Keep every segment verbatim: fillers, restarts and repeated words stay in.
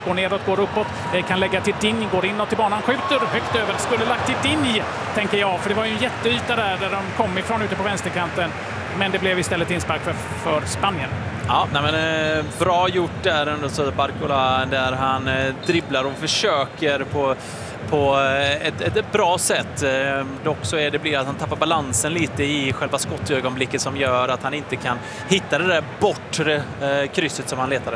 Går neråt, går uppåt, kan lägga till Dinj, går inåt i banan, skjuter högt över, skulle lagt till Dinj, tänker jag, för det var ju en jätteyta där, där de kom ifrån ute på vänsterkanten, men det blev istället inspark för, för Spanien. Ja, nej men, eh, bra gjort där ändå, så Barcola, där han eh, dribblar och försöker på, på ett, ett, ett bra sätt. Eh, dock så är det blir att han tappar balansen lite i själva skottögonblicket som gör att han inte kan hitta det där bortre eh, krysset som han letade.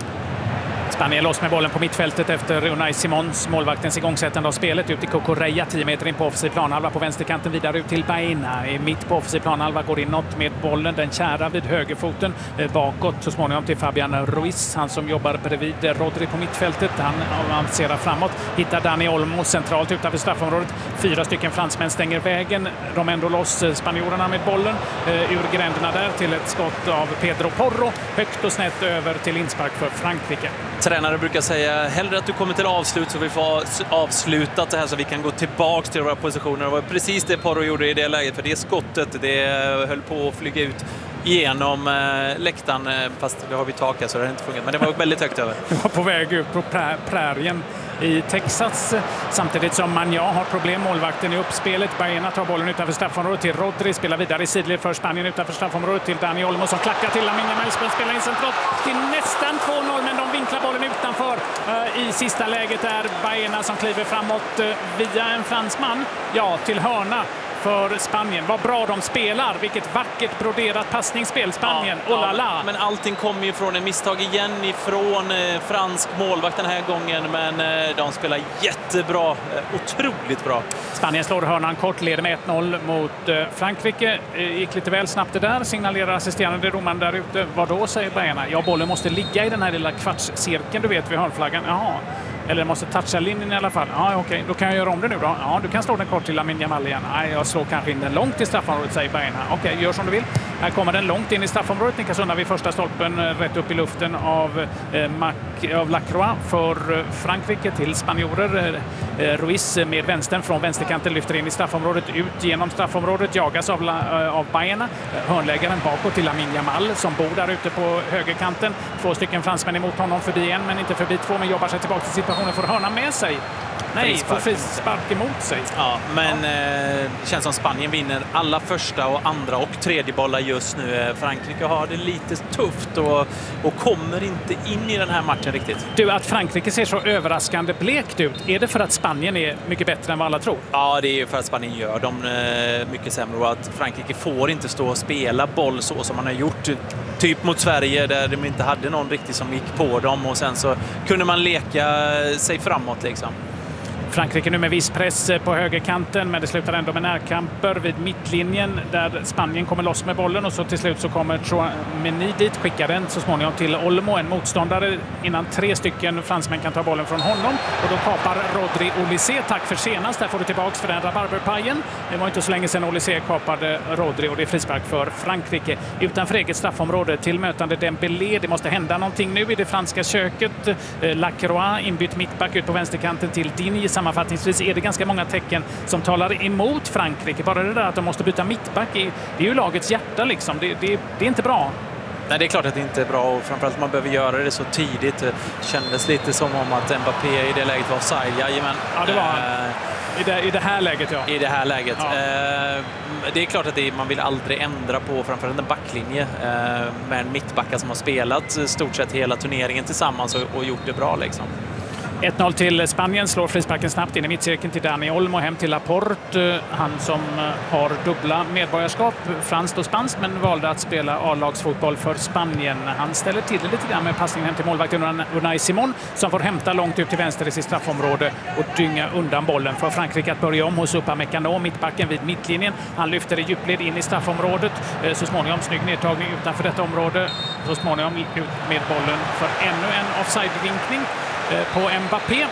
Spanien loss med bollen på mittfältet efter Unai Simons, målvaktens igångsättande av spelet, ut i Cucurella, tio meter in på offensiv planhalva på vänsterkanten, vidare ut till Baena. I mitt på offensiv planhalva, går inåt med bollen, den kära vid högerfoten, bakåt så småningom till Fabian Ruiz, han som jobbar bredvid Rodri på mittfältet. Han avancerar framåt, hittar Dani Olmo centralt utanför straffområdet. Fyra stycken fransmän stänger vägen, de ändå loss spanjorerna med bollen ur gränderna där till ett skott av Pedro Porro, högt och snett över till inspark för Frankrike. Tränare brukar säga hellre att du kommer till avslut så vi får avslutat det här så vi kan gå tillbaks till våra positioner. Det var precis det Porro gjorde i det läget, för det skottet det höll på att flyga ut genom eh, läktaren, fast det har vi takat så det har inte fungerat, men det var väldigt högt över. Det var på väg ut på prä prärien i Texas, samtidigt som Manja har problem, målvakten i uppspelet. Baena tar bollen utanför straffområdet till Rodri, spelar vidare i sidled för Spanien utanför straffområdet till Dani Olmo som klackar till Lamine Yamal, spelar in centralt till nästan två noll, men de vinklar bollen utanför. Uh, i sista läget är Baena som kliver framåt uh, via en fransman, ja, till hörna för Spanien. Vad bra de spelar. Vilket vackert broderat passningsspel Spanien. Ja, oh la la. Ja, men allting kommer ju från en misstag igen ifrån eh, fransk målvakt den här gången. Men eh, de spelar jättebra. Eh, otroligt bra. Spanien slår hörnan kort, leder med ett noll mot eh, Frankrike. Eh, gick lite väl snabbt det där. Signalerar assisterande domaren där ute. Vad då, säger Baena? Ja, bollen måste ligga i den här lilla kvartscirkeln, du vet, vid hörnflaggan. Jaha. Eller måste toucha linjen i alla fall. Ja, okej, okay. Då kan jag göra om det nu då. Ja, du kan slå den kort till Lamine Yamal igen. Nej, jag slår kanske in den långt i straffområdet, säger Baena. Okej, okay, gör som du vill. Här kommer den långt in i straffområdet. Nickas undan vid första stolpen, rätt upp i luften av, eh, Mac, av Lacroix för eh, Frankrike till spanjorer. Eh, Ruiz med vänstern från vänsterkanten lyfter in i straffområdet, ut genom straffområdet, jagas av, eh, av Baena. Hörnläggaren bakåt till Lamine Yamal som bor där ute på högerkanten. Två stycken fransmän emot honom, förbi en men inte förbi två, men jobbar sig tillbaka till situationen, får hörna med sig. Nej, får frispark emot sig. Ja, men ja. Eh, det känns som Spanien vinner alla första och andra och tredje bollar just nu. Frankrike har det lite tufft och, och kommer inte in i den här matchen riktigt. Du, att Frankrike ser så överraskande blekt ut, är det för att Spanien är mycket bättre än vad alla tror? Ja, det är ju för att Spanien gör dem eh, mycket sämre och att Frankrike får inte stå och spela boll så som man har gjort typ mot Sverige där de inte hade någon riktigt som gick på dem och sen så kunde man leka sig framåt liksom. Frankrike nu med viss press på högerkanten, men det slutar ändå med närkamper vid mittlinjen där Spanien kommer loss med bollen och så till slut så kommer Tchouaméni dit, skickar den så småningom till Olmo, en motståndare innan tre stycken fransmän kan ta bollen från honom och då kapar Rodri Olysée. Tack för senast, där får du tillbaks för den rabarberpajen. Det var inte så länge sedan Olysée kapade Rodri och det är frispark för Frankrike. Utanför eget straffområde till mötande Dembélé. Det måste hända någonting nu i det franska köket. Lacroix inbytt mittback ut på vänsterkanten till Dinj. Sammanfattningsvis är det ganska många tecken som talar emot Frankrike. Bara det där att de måste byta mittback, det är ju lagets hjärta liksom. Det, det, det är inte bra. Nej, det är klart att det inte är bra och framförallt man behöver göra det så tidigt. Det kändes lite som om att Mbappé i det läget var offside. Jajamän. Ja, det var äh, i, det, i det här läget, ja. I det här läget. Ja. Äh, det är klart att det, man vill aldrig ändra på framförallt en backlinje äh, med en mittbacka som har spelat stort sett hela turneringen tillsammans och, och gjort det bra liksom. ett noll till Spanien, slår frisparken snabbt in i mittcirkeln till Dani Olmo, hem till Laporte. Han som har dubbla medborgarskap, franskt och spanskt, men valde att spela A-lagsfotboll för Spanien. Han ställer till det lite grann med passningen hem till målvakten Unai Simon som får hämta långt ut till vänster i sitt straffområde och dynga undan bollen för Frankrike att börja om hos Upamecano, mittbacken vid mittlinjen. Han lyfter i djupled in i straffområdet. Så småningom snygg nedtagning utanför detta område. Så småningom ut med bollen för ännu en offside-vinkning på Mbappé.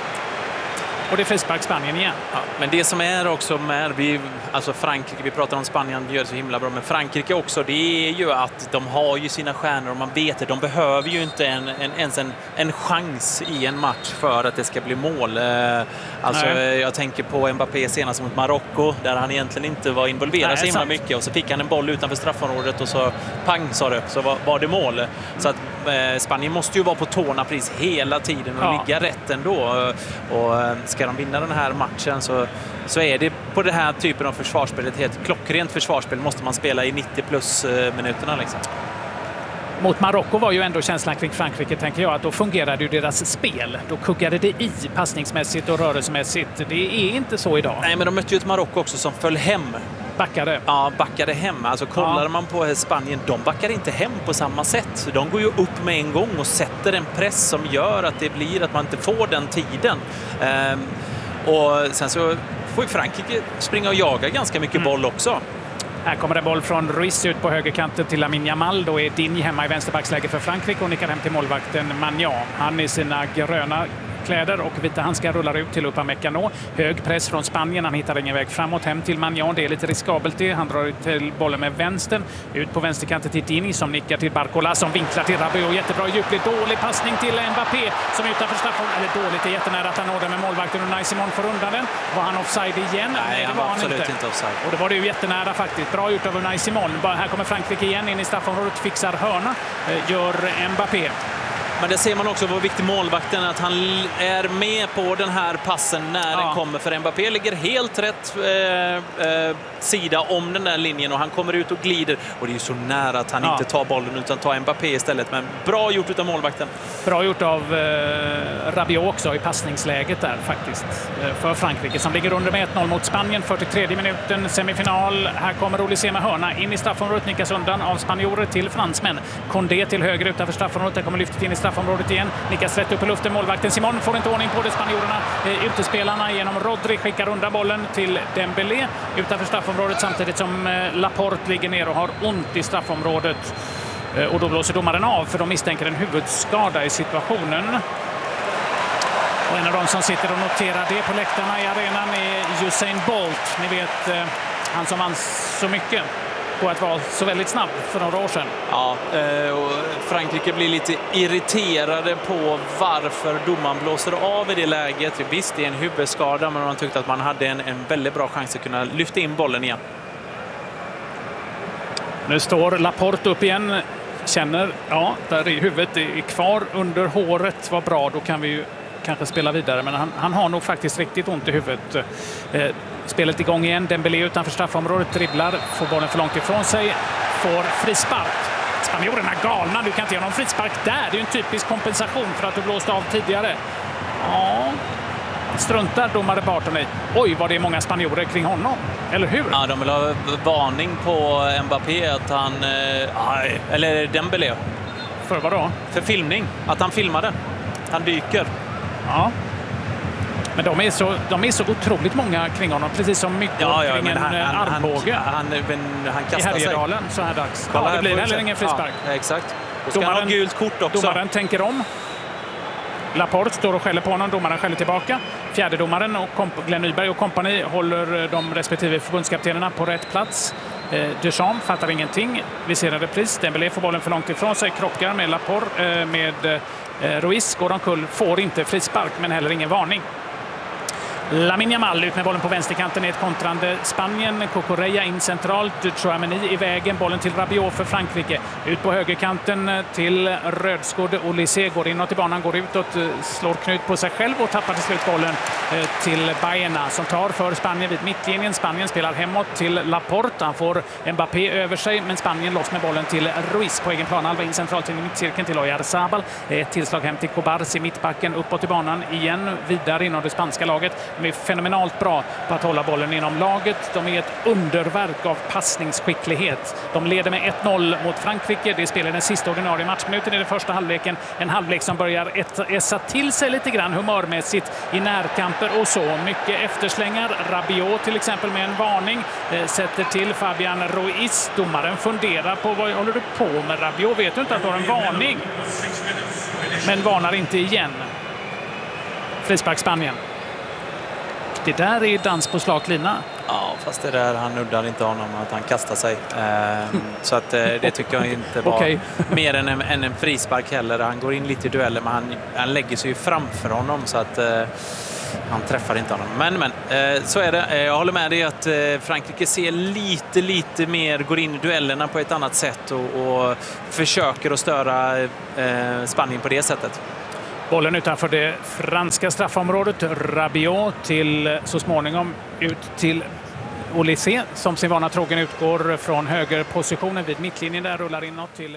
Och det är frispark Spanien igen. Ja, men det som är också med vi, alltså Frankrike, vi pratar om Spanien gör det så himla bra, men Frankrike också, det är ju att de har ju sina stjärnor och man vet det. De behöver ju inte en, en, ens en, en chans i en match för att det ska bli mål. Alltså Nej. Jag tänker på Mbappé senast mot Marocko där han egentligen inte var involverad Nej, så himla sant. mycket och så fick han en boll utanför straffområdet och så pang sa det, så var, var det mål. Så att Eh, Spanien måste ju vara på tårna precis hela tiden och ja. ligga rätt ändå. Och eh, ska de vinna den här matchen så, så är det på den här typen av försvarsspel, ett helt klockrent försvarsspel måste man spela i nittio plus eh, minuterna liksom. Mot Marocko var ju ändå känslan kring Frankrike, tänker jag, att då fungerade ju deras spel. Då kuggade det i passningsmässigt och rörelsemässigt. Det är inte så idag. Nej, men de mötte ju ett Marocko också som föll hem. Backade. Ja, backade hem. Alltså kollar ja. man på Spanien, de backar inte hem på samma sätt. De går ju upp med en gång och sätter en press som gör att det blir att man inte får den tiden. Ehm, och sen så får ju Frankrike springa och jaga ganska mycket mm. boll också. Här kommer en boll från Ruiz ut på högerkanten till Lamine Yamal. Då är Digne hemma i vänsterbacksläge för Frankrike och nickar hem till målvakten Magnan. Han i sina gröna kläder och vita handskar rullar ut till Upamecano. Hög press från Spanien. Han hittar ingen väg framåt hem till Magnan. Det är lite riskabelt det. Han drar ut till bollen med vänstern. Ut på vänsterkanten till Digne som nickar till Barcola som vinklar till Rabiot. Jättebra djupled. Dålig passning till Mbappé som är utanför straffområdet. Eller dåligt, det är jättenära att han når den med målvakten och Unai Simon får undan den. Var han offside igen? Nej, Nej, det han var var han absolut inte. inte offside. Och det var det ju jättenära faktiskt. Bra gjort av Unai Simon. Här kommer Frankrike igen in i straffområdet. Fixar hörna. Gör Mbappé. Men det ser man också vad viktig målvakten att han är med på den här passen när ja. den kommer. För Mbappé ligger helt rätt eh, eh, sida om den där linjen och han kommer ut och glider. Och det är ju så nära att han ja. inte tar bollen utan tar Mbappé istället. Men bra gjort av målvakten. Bra gjort av eh, Rabiot också i passningsläget där faktiskt. Eh, för Frankrike som ligger under med ett noll mot Spanien. fyrtiotredje minuten, semifinal. Här kommer Olise med hörna in i straffområdet. Nickas undan av spanjorer till fransmän. Condé till höger utanför straffområdet. Där kommer lyftet in i straffområdet igen. Nickas rätt upp i luften. Målvakten Simon får inte ordning på det. Spanjorerna, eh, utespelarna genom Rodri skickar undan bollen till Dembélé utanför straffområdet samtidigt som eh, Laporte ligger ner och har ont i straffområdet. Eh, och då blåser domaren av för de misstänker en huvudskada i situationen. Och en av de som sitter och noterar det på läktarna i arenan är Usain Bolt. Ni vet, eh, han som vann så mycket på att vara så väldigt snabb för några år sedan. Ja, och Frankrike blir lite irriterade på varför domaren blåser av i det läget. Visst, det är en huvudskada, men man tyckte att man hade en, en väldigt bra chans att kunna lyfta in bollen igen. Nu står Laporte upp igen. Känner, ja, där är huvudet det är kvar under håret. Vad bra, då kan vi ju kanske spela vidare. Men han, han har nog faktiskt riktigt ont i huvudet. Eh, spelet igång igen. Dembélé utanför straffområdet dribblar. Får bollen för långt ifrån sig. Får frispark. Spanjorerna galna. Du kan inte göra någon frispark där. Det är ju en typisk kompensation för att du blåste av tidigare. Ja, struntar domare Barton i. Oj, vad det är många spanjorer kring honom. Eller hur? Ja, de vill ha varning på Mbappé att han... Eh, eller Dembélé. För vad då? För filmning. Att han filmade. Han dyker. Ja. Men de är, så, de är så otroligt många kring honom. Precis som mycket ja, ja, kring en han, armbåge. Han, han, han, han kastar sig. I Härjedalen så här dags. Kolla, ja, det blir heller ingen frispark. Ja, exakt. Och ska domaren, han ha gult kort också. Domaren tänker om. Laporte står och skäller på honom. Domaren skäller tillbaka. Fjärdedomaren och Glenn Nyberg och kompani håller de respektive förbundskaptenerna på rätt plats. Deschamps fattar ingenting. Vi ser en repris. Dembélé får bollen för långt ifrån sig. Krockar med Laporte. Med Ruiz går omkull. Får inte frispark men heller ingen varning. Lamine Yamal ut med bollen på vänsterkanten i ett kontrande Spanien. Cucurella in centralt. Tchouaméni i vägen. Bollen till Rabiot för Frankrike. Ut på högerkanten till rödskådde Olise. Går inåt i banan, går utåt, slår knut på sig själv och tappar till slut bollen till Baena som tar för Spanien vid mittlinjen. Spanien spelar hemåt till Laporte. Han får Mbappé över sig men Spanien loss med bollen till Ruiz på egen plan. Alva in centralt till mittcirkeln till Oyarzabal. Ett tillslag hem till Cobarsi i mittbacken. Uppåt i banan igen. Vidare inom det spanska laget. De är fenomenalt bra på att hålla bollen inom laget. De är ett underverk av passningsskicklighet. De leder med ett noll mot Frankrike. Det spelar den sista ordinarie matchminuten i den första halvleken. En halvlek som börjar essa till sig lite grann humörmässigt i närkamper och så. Mycket efterslängar. Rabiot till exempel med en varning. Sätter till Fabian Ruiz. Domaren funderar på vad håller du på med Rabiot? Vet du inte att du har en varning? Men varnar inte igen. Frispark Spanien. Det där är dans på slak lina. Ja, fast det där, han nuddar inte honom att han kastar sig. Ehm, så att eh, det tycker jag inte var okay. mer än en, än en frispark heller. Han går in lite i dueller men han, han lägger sig ju framför honom så att... Eh, han träffar inte honom. Men, men eh, så är det. Jag håller med dig att eh, Frankrike ser lite, lite mer, går in i duellerna på ett annat sätt och, och försöker att störa eh, Spanien på det sättet. Bollen utanför det franska straffområdet. Rabiot till så småningom ut till Olysée som sin vana trogen utgår från högerpositionen vid mittlinjen där, rullar inåt till...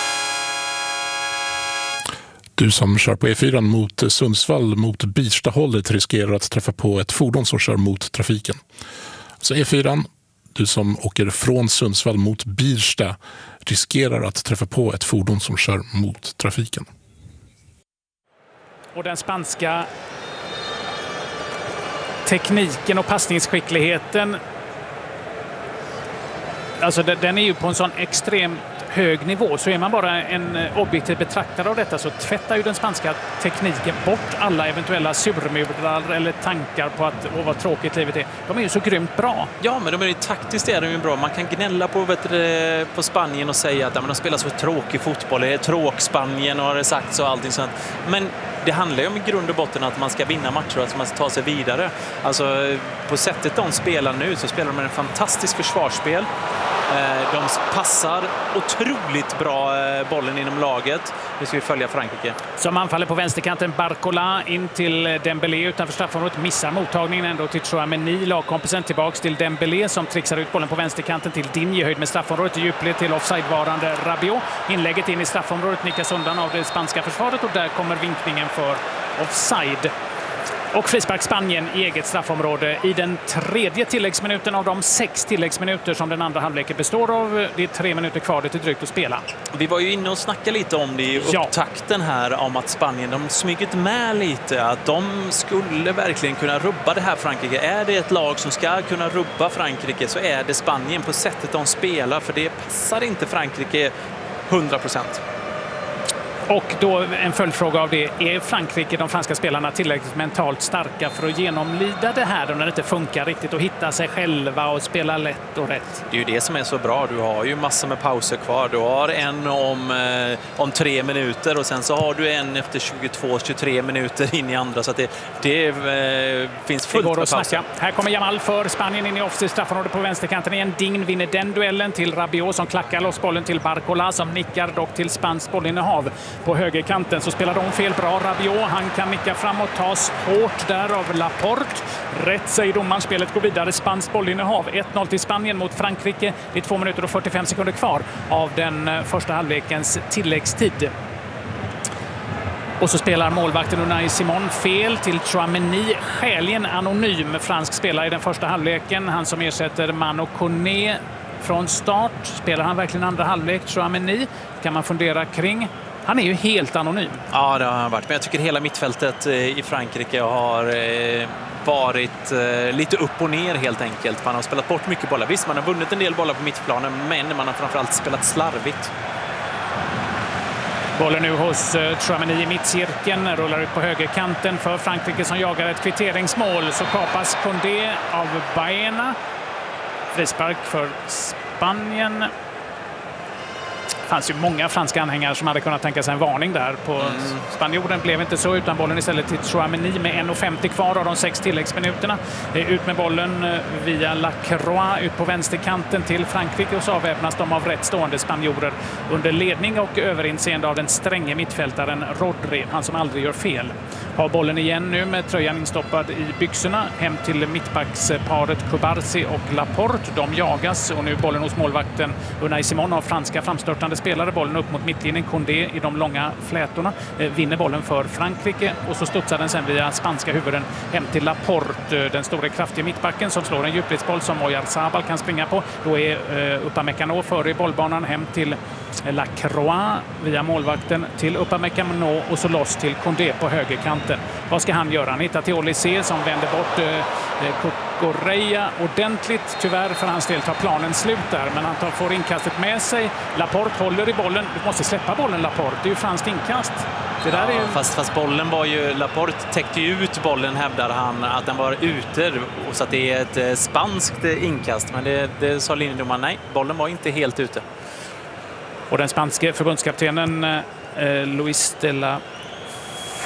Du som kör på E fyra mot Sundsvall mot Birstahållet riskerar att träffa på ett fordon som kör mot trafiken. Så E fyra, du som åker från Sundsvall mot Birsta riskerar att träffa på ett fordon som kör mot trafiken. Och den spanska tekniken och passningsskickligheten, alltså den är ju på en sån extrem hög nivå, så är man bara en objektiv betraktare av detta så tvättar ju den spanska tekniken bort alla eventuella surmurar eller tankar på att åh, vad tråkigt livet är. De är ju så grymt bra. Ja, men de är ju taktiskt är de ju bra. Man kan gnälla på, vet du, på Spanien och säga att ja, men de spelar så tråkig fotboll. Det är tråk-Spanien och har det sagt så och allting sånt. Men det handlar ju om i grund och botten att man ska vinna matcher och att man ska ta sig vidare. Alltså på sättet de spelar nu så spelar de med en fantastisk försvarsspel. De passar otroligt bra bollen inom laget. Nu ska vi följa Frankrike. Som anfaller på vänsterkanten, Barcola in till Dembélé utanför straffområdet. Missar mottagningen ändå till Chouameni. Lagkompisen tillbaks till Dembélé som trixar ut bollen på vänsterkanten till Digne i höjd med straffområdet. I djupled till offsidevarande Rabiot. Inlägget in i straffområdet nickas undan av det spanska försvaret och där kommer vinkningen för offside. Och frispark Spanien i eget straffområde i den tredje tilläggsminuten av de sex tilläggsminuter som den andra halvleken består av. Det är tre minuter kvar, det är drygt att spela. Vi var ju inne och snackade lite om det i upptakten här om att Spanien, de smygit med lite att de skulle verkligen kunna rubba det här Frankrike. Är det ett lag som ska kunna rubba Frankrike så är det Spanien på sättet de spelar, för det passar inte Frankrike hundra procent. Och då en följdfråga av det. Är Frankrike, de franska spelarna, tillräckligt mentalt starka för att genomlida det här när det inte funkar riktigt och hitta sig själva och spela lätt och rätt? Det är ju det som är så bra. Du har ju massor med pauser kvar. Du har en om, eh, om tre minuter och sen så har du en efter tjugotvå till tjugotre minuter in i andra. Så att det, det eh, finns fullt med pauser. Här kommer Jamal för Spanien in i offside straffområdet på vänsterkanten igen. Digne vinner den duellen till Rabiot som klackar loss bollen till Barcola som nickar dock till spanskt bollinnehav. På högerkanten så spelar de fel bra. Rabiot, han kan nicka framåt, tas hårt där av Laporte. Rätt säger domaren, spelet går vidare. Spanskt bollinnehav. ett noll till Spanien mot Frankrike. Det är två minuter och fyrtiofem sekunder kvar av den första halvlekens tilläggstid. Och så spelar målvakten Unai Simon fel till Chouameni, skäligen anonym fransk spelare i den första halvleken. Han som ersätter Manu Koné från start. Spelar han verkligen andra halvlek, Chouameni? Kan man fundera kring. Han är ju helt anonym. Ja, det har han varit. Men jag tycker hela mittfältet i Frankrike har varit lite upp och ner helt enkelt. Man har spelat bort mycket bollar. Visst, man har vunnit en del bollar på mittplanen, men man har framförallt spelat slarvigt. Bollen nu hos Chouameni i mittcirkeln, rullar ut på högerkanten för Frankrike som jagar ett kvitteringsmål. Så kapas Condé av Baena. Frispark för Spanien. Det fanns ju många franska anhängare som hade kunnat tänka sig en varning där. På mm. Spanjoren blev inte så, utan bollen istället till Chouameni med en femtio kvar av de sex tilläggsminuterna. Ut med bollen via Lacroix ut på vänsterkanten till Frankrike och så avväpnas de av rätt stående spanjorer under ledning och överinseende av den stränge mittfältaren Rodri, han som aldrig gör fel. Har bollen igen nu med tröjan instoppad i byxorna hem till mittbacksparet Kubarsi och Laporte. De jagas och nu bollen hos målvakten Unai Simon av franska framstörtande spelare. Bollen upp mot mittlinjen. Condé i de långa flätorna eh, vinner bollen för Frankrike och så studsar den sen via spanska huvuden hem till Laporte, den stora kraftiga mittbacken som slår en djupledsboll som Oyarzabal kan springa på. Då är eh, Upamecano före i bollbanan hem till Lacroix via målvakten till Upamecano och så loss till Condé på högerkanten. Vad ska han göra? Han hittar till Olysée som vänder bort eh, Cucurella ordentligt. Tyvärr för hans del tar planen slut där, men han tar, får inkastet med sig. Laporte håller i bollen. Du måste släppa bollen, Laporte. Det är ju franskt inkast. Det där är ju... fast, fast bollen var ju... Laporte täckte ju ut bollen, hävdar han, att den var ute. Så att det är ett eh, spanskt inkast. Men det, det sa linjedomaren, nej, bollen var inte helt ute. Och den spanske förbundskaptenen eh, Luis de la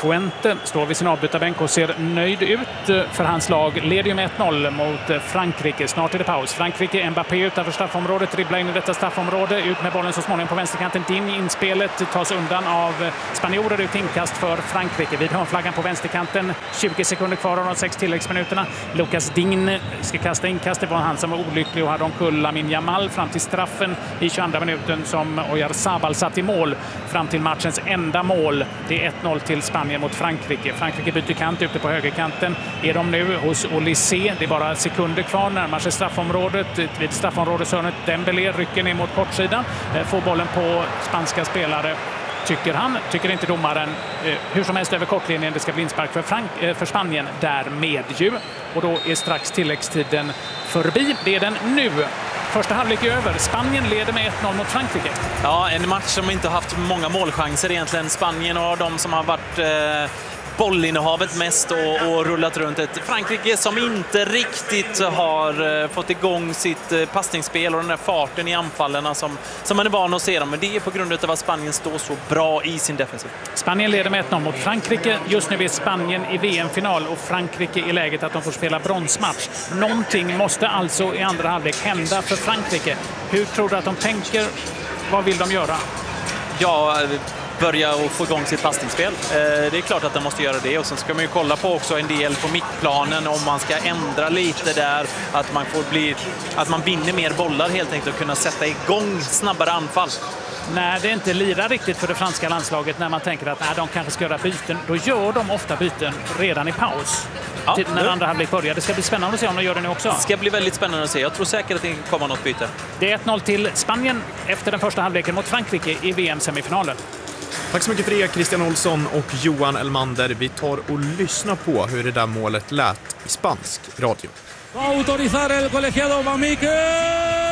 Fuente står vid sin avbytarbänk och ser nöjd ut, för hans lag leder ju med ett noll mot Frankrike. Snart är det paus. Frankrike, Mbappé utanför straffområdet, dribblar in i detta straffområde, ut med bollen så småningom på vänsterkanten. Din inspelet tas undan av spanjorer, ut inkast för Frankrike. Vid hörnflaggan på vänsterkanten, tjugo sekunder kvar av de sex tilläggsminuterna. Lucas Digne ska kasta inkast. Det var han som var olycklig och hade omkull Lamine Yamal fram till straffen i tjugoandra minuten som Oyarzabal satt i mål fram till matchens enda mål. Det är ett noll till Spanien mot Frankrike. Frankrike byter kant ute på högerkanten. Är de nu hos Olysée. Det är bara sekunder kvar, närmar sig straffområdet. Vid straffområdeshörnet Dembélé rycker ner mot kortsidan. Får bollen på spanska spelare. Tycker han, tycker inte domaren. Hur som helst över kortlinjen, det ska bli inspark för, Frank- för Spanien därmed ju. Och då är strax tilläggstiden förbi. Det är den nu. Första halvlek är över. Spanien leder med ett noll mot Frankrike. Ja, en match som inte har haft många målchanser egentligen. Spanien och de som har varit eh, bollinnehavet mest och, och rullat runt. Ett Frankrike som inte riktigt har eh, fått igång sitt eh, passningsspel och den där farten i anfallen som, som man är van att se dem. Men det är på grund av att Spanien står så bra i sin defensiv. Spanien leder med ett noll mot Frankrike. Just nu är Spanien i V M-final och Frankrike i läget att de får spela bronsmatch. Någonting måste alltså i andra halvlek hända för Frankrike. Hur tror du att de tänker? Vad vill de göra? Ja, börja och få igång sitt passningsspel. Det är klart att de måste göra det. Och sen ska man ju kolla på också en del på mittplanen om man ska ändra lite där. Att man får bli, att man vinner mer bollar helt enkelt och kunna sätta igång snabbare anfall. När det inte lirar riktigt för det franska landslaget, när man tänker att nej, de kanske ska göra byten, då gör de ofta byten redan i paus. Ja, till, när andra halvlek börjar. Det ska bli spännande att se om de gör det nu också. Det ska bli väldigt spännande att se. Jag tror säkert att det kan komma något byte. Det är ett noll till Spanien efter den första halvleken mot Frankrike i V M-semifinalen. Tack så mycket för det, Christian Olsson och Johan Elmander. Vi tar och lyssnar på hur det där målet lät i spansk radio. Va a autorizar el colegiado Mamique.